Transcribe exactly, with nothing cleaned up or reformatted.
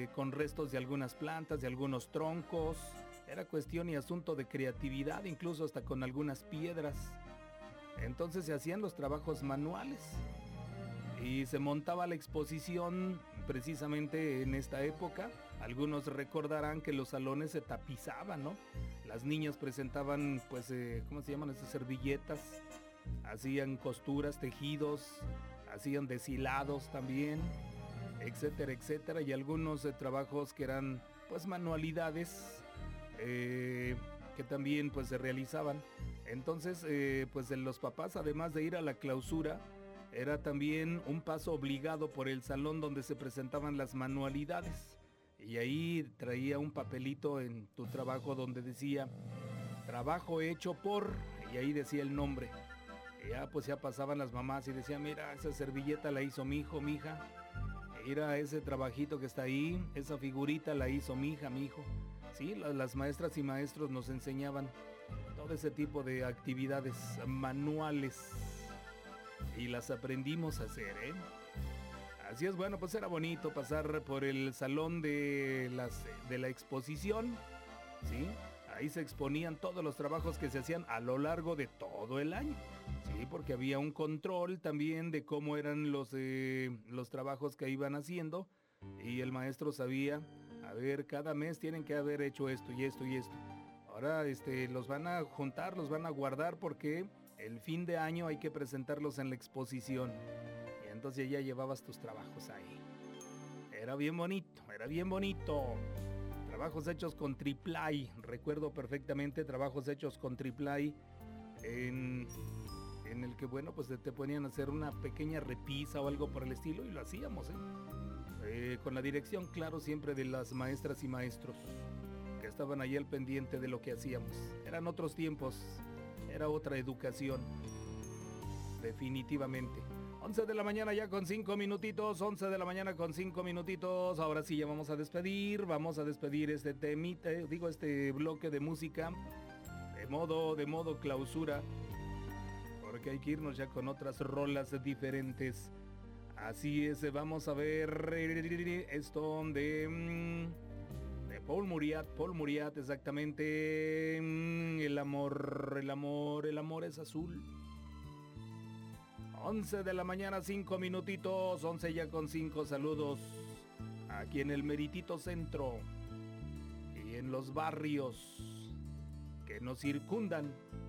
con restos de algunas plantas, de algunos troncos. Era cuestión y asunto de creatividad, incluso hasta con algunas piedras. Entonces se hacían los trabajos manuales y se montaba la exposición precisamente en esta época. Algunos recordarán que los salones se tapizaban, ¿no? Las niñas presentaban, pues, eh, ¿cómo se llaman esas servilletas? Hacían costuras, tejidos, hacían deshilados también, etcétera, etcétera. Y algunos eh, trabajos que eran, pues, manualidades eh, que también, pues, se realizaban. Entonces, eh, pues, los papás, además de ir a la clausura, era también un paso obligado por el salón donde se presentaban las manualidades. Y ahí traía un papelito en tu trabajo donde decía, trabajo hecho por, y ahí decía el nombre. Y ya pues ya pasaban las mamás y decían, mira, esa servilleta la hizo mi hijo, mi hija. Mira ese trabajito que está ahí, esa figurita la hizo mi hija, mi hijo. Sí, las maestras y maestros nos enseñaban todo ese tipo de actividades manuales. Y las aprendimos a hacer, ¿eh? Así es, bueno, pues era bonito pasar por el salón de, las, de la exposición, ¿sí? Ahí se exponían todos los trabajos que se hacían a lo largo de todo el año, ¿sí? Porque había un control también de cómo eran los, eh, los trabajos que iban haciendo y el maestro sabía, a ver, cada mes tienen que haber hecho esto y esto y esto. Ahora este, los van a juntar, los van a guardar porque el fin de año hay que presentarlos en la exposición. Y entonces ya llevabas tus trabajos ahí. Era bien bonito, era bien bonito. Trabajos hechos con triplay. Recuerdo perfectamente trabajos hechos con triplay en, en el que, bueno, pues te ponían a hacer una pequeña repisa o algo por el estilo y lo hacíamos, ¿eh? Eh, con la dirección, claro, siempre de las maestras y maestros que estaban ahí al pendiente de lo que hacíamos. Eran otros tiempos. Era otra educación, definitivamente. once de la mañana ya con cinco minutitos, once de la mañana con cinco minutitos. Ahora sí ya vamos a despedir, vamos a despedir este temita, digo este bloque de música, de modo, de modo clausura, porque hay que irnos ya con otras rolas diferentes. Así es, vamos a ver esto de... de Paul Muriat, Paul Muriat, exactamente. El amor, el amor, el amor es azul. once de la mañana, cinco minutitos, once ya con cinco, saludos. Aquí en el Meritito Centro y en los barrios que nos circundan.